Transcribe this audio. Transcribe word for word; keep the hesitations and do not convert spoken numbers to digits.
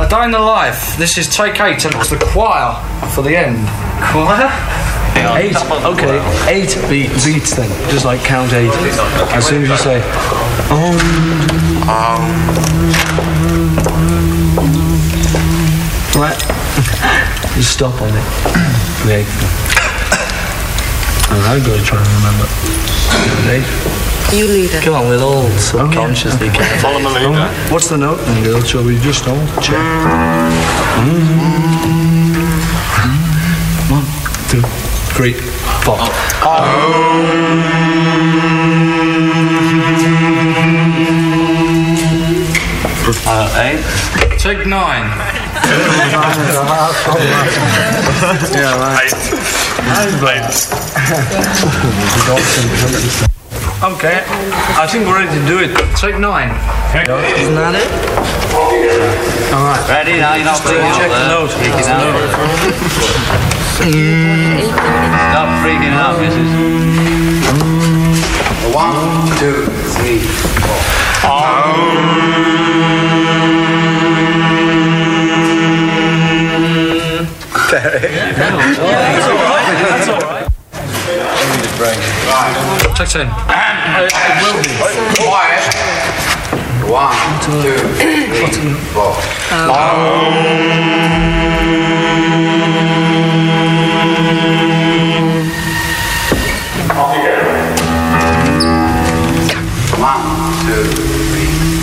Day in the Life. This is take eight, and it's the choir for the end. Choir? Eight. Okay. Eight beat, beats then. Just like count eight. As soon as you say, um, um. Right. Just stop on it. Wait. And I'm going to try and remember. Eight. You lead it. Come on, we'll all subconsciously okay. count. Follow my leader. What's the note then, girl? Shall we just all check? Mm-hmm. One, two, three, four. Oh. Uh, eight. Take nine. Yeah, right. Okay, I think we're ready to do it. Take nine. Isn't that it? All right. Ready? Now you're not freaking check out the note. Freaking out. Stop freaking out, missus. One, two, three, four. That's all right. That's all right. Check ten. It will be. Quiet. One, two, three, four.